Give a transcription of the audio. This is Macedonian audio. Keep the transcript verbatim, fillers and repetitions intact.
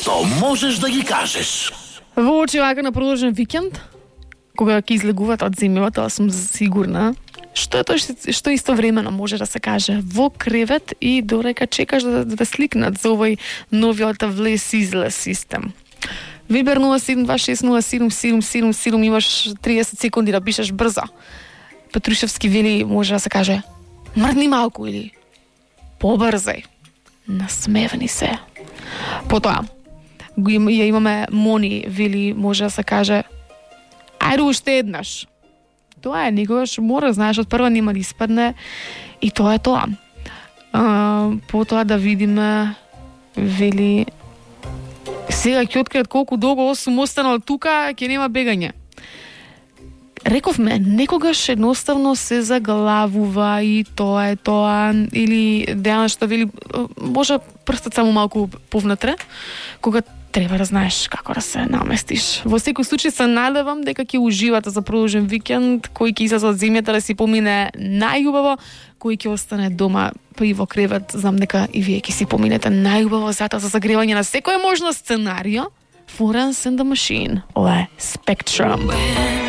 што можеш да ги кажеш. Во очи вака на продолжен викенд, кога ќе излегуват од земјава, тоа сум сигурна, што е тоа што, што истовремено може да се каже во кревет и дорека чекаш да, да сликнат за овој новиот влез-излез систем. Вибер нула седум два шест нула седум седум седум седум, имаш триесет секунди да пишеш брзо. Петрушевски вели може да се каже мрдни малку или побрзај. Насмевни се. Потоа, ја имаме Мони, вели може да се каже ајде уште еднаш. Тоа е, некогаш мора, знаеш, од прва нема да испадне и тоа е тоа. А, потоа да видиме, вели сега ќе откријат колку долго сум останал тука, ќе нема бегање. Рековме, некогаш едноставно се заглавува и тоа е тоа, или Дејана што вели, може прстот само малку повнатре, кога треба да знаеш како да се наместиш. Во секој случај се надевам дека ќе уживате за продолжен викенд, кој ќе излезе од земјата да си помине најубаво, кој ќе остане дома па и во кревет, знам дека и вие ќе си поминете најубаво затоа за загревање на секој можно сценарио. Florence and the Machine, ова е Spectrum.